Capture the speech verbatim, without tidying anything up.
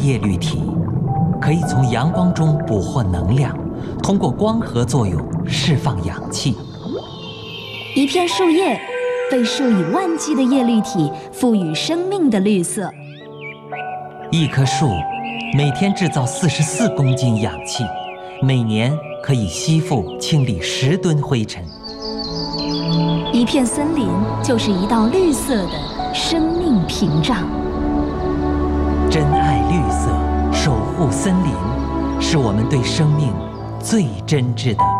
叶绿体，可以从阳光中捕获能量，通过光合作用释放氧气。 一片树叶被数以万计的叶绿体赋予生命的绿色。 一棵树每天制造四十四公斤氧气，每年可以吸附清理十吨灰尘。 一片森林就是一道绿色的生命屏障。 珍爱绿色，守护森林，是我们对生命最真挚的